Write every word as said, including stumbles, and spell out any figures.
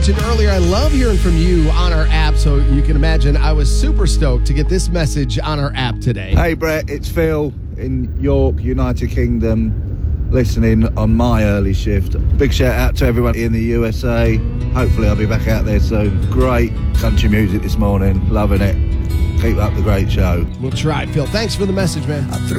mentioned earlier, I love hearing from you on our app, so you can imagine I was super stoked to get this message on our app today. Hey, Brett, it's Phil in York, United Kingdom, listening on my early shift. Big shout out to everyone in the U S A. Hopefully I'll be back out there soon. Great country music this morning. Loving it. Keep up the great show. We'll try. Phil, thanks for the message, man.